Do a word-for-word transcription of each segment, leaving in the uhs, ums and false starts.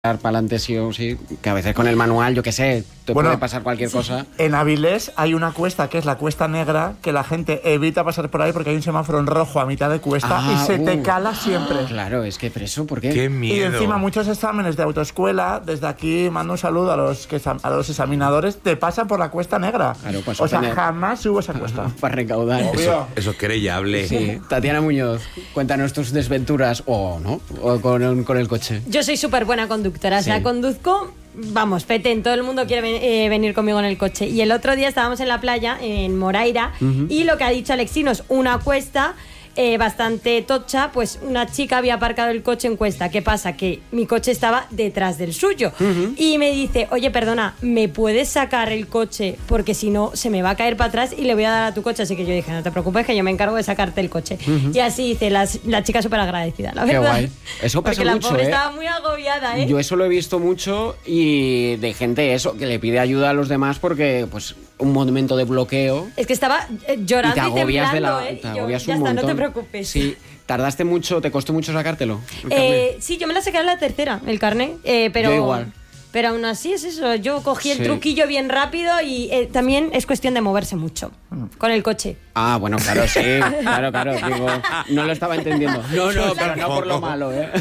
para adelante sí o sí, que a veces con el manual, yo qué sé, te bueno, puede pasar cualquier sí. cosa. En Avilés hay una cuesta que es la Cuesta Negra, que la gente evita pasar por ahí porque hay un semáforo en rojo a mitad de cuesta ah, y se uh, te cala siempre. Claro, es que preso, ¿por qué? ¡Qué miedo! Y encima muchos exámenes de autoescuela, desde aquí mando un saludo a los que a los examinadores, te pasan por la Cuesta Negra. Claro, pues o sea, tener... jamás subo esa cuesta. Para recaudar. Eso, eso es querellable. Sí. Tatiana Muñoz, cuéntanos tus desventuras, o no, o con, con el coche. Yo soy súper buena conductora, sí. o sea, conduzco... Vamos, petén, todo el mundo quiere ven, eh, venir conmigo en el coche. Y el otro día estábamos en la playa, en Moraira, uh-huh. y lo que ha dicho Alexinos, una cuesta eh, bastante tocha, pues una chica había aparcado el coche en cuesta. ¿Qué pasa? Que mi coche estaba detrás del suyo. Uh-huh. Y me dice, oye, perdona, ¿me puedes sacar el coche? Porque si no, se me va a caer para atrás y le voy a dar a tu coche. Así que yo dije, no te preocupes, que yo me encargo de sacarte el coche. Uh-huh. Y así dice la, la chica súper agradecida, la verdad. Qué guay. Eso pasa Porque mucho, la pobre ¿eh? estaba muy agobiada, ¿eh? Yo eso lo he visto mucho y de gente eso, que le pide ayuda a los demás porque, pues, un momento de bloqueo... Es que estaba eh, llorando y, te y temblando, de la, ¿eh? Te Y yo, agobias ya un está, montón. no te preocupes. Sí. ¿Tardaste mucho, te costó mucho sacártelo? Eh, sí, yo me la saqué a la tercera, el carnet, eh, pero... Yo igual. Pero aún así es eso, yo cogí el sí. truquillo bien rápido y eh, también es cuestión de moverse mucho con el coche. Ah, bueno, claro, sí, claro, claro, digo, no lo estaba entendiendo. No, no, pero no por lo malo, ¿eh?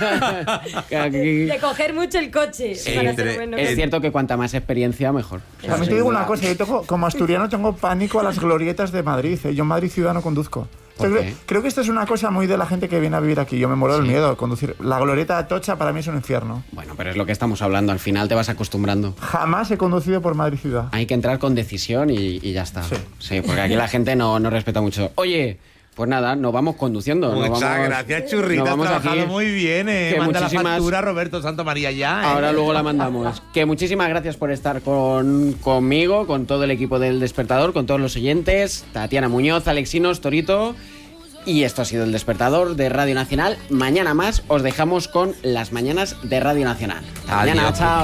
De coger mucho el coche. Sí, para entre, ser bueno. Es cierto que cuanta más experiencia, mejor. También te digo una cosa, yo tengo, como asturiano tengo pánico a las glorietas de Madrid, ¿eh? Yo en Madrid ciudad no conduzco. Creo, creo que esto es una cosa muy de la gente que viene a vivir aquí. Yo me muero del sí. miedo de conducir. La glorieta de Atocha para mí es un infierno. Bueno, pero es lo que estamos hablando. Al final te vas acostumbrando. Jamás he conducido por Madrid ciudad. Hay que entrar con decisión y, y ya está. Sí. sí, porque aquí la gente no, no respeta mucho. Oye... Pues nada, nos vamos conduciendo. Muchas nos vamos, gracias, Churrita. Has trabajado aquí. Muy bien. Eh. Manda la factura Roberto Santamaría ya. Eh. Ahora luego la mandamos. Que muchísimas gracias por estar con, conmigo, con todo el equipo del Despertador, con todos los oyentes. Tatiana Muñoz, Alexinos, Torito. Y esto ha sido El Despertador de Radio Nacional. Mañana más os dejamos con las mañanas de Radio Nacional. Hasta mañana, chao.